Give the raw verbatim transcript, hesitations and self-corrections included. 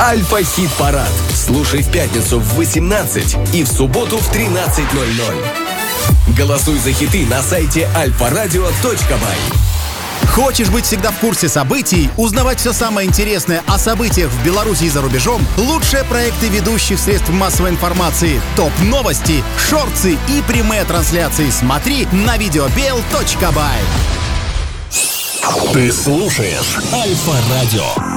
Альфа-хит-парад. Слушай в пятницу в восемнадцать и в субботу в тринадцать ноль ноль. Голосуй за хиты на сайте альфа радио точка бай. Хочешь быть всегда в курсе событий, узнавать все самое интересное о событиях в Беларуси и за рубежом? Лучшие проекты ведущих средств массовой информации, топ-новости, шорты и прямые трансляции смотри на видеобел точка бай. Ты слушаешь Альфа-радио.